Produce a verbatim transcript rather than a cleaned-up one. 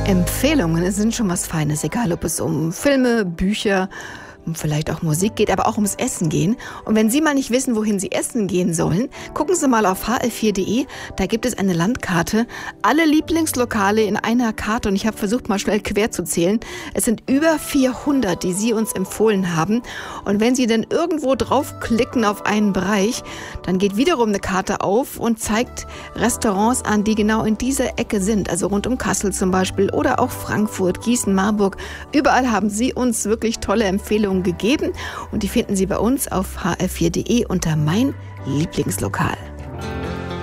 Empfehlungen sind schon was Feines, egal ob es um Filme, Bücher, vielleicht auch Musik geht, aber auch ums Essen gehen. Und wenn Sie mal nicht wissen, wohin Sie essen gehen sollen, gucken Sie mal auf h l vier punkt d e. Da gibt es eine Landkarte. Alle Lieblingslokale in einer Karte. Und ich habe versucht, mal schnell quer zu zählen. Es sind über vierhundert, die Sie uns empfohlen haben. Und wenn Sie dann irgendwo draufklicken auf einen Bereich, dann geht wiederum eine Karte auf und zeigt Restaurants an, die genau in dieser Ecke sind. Also rund um Kassel zum Beispiel oder auch Frankfurt, Gießen, Marburg. Überall haben Sie uns wirklich tolle Empfehlungen gegeben und die finden Sie bei uns auf h l vier punkt d e unter mein Lieblingslokal.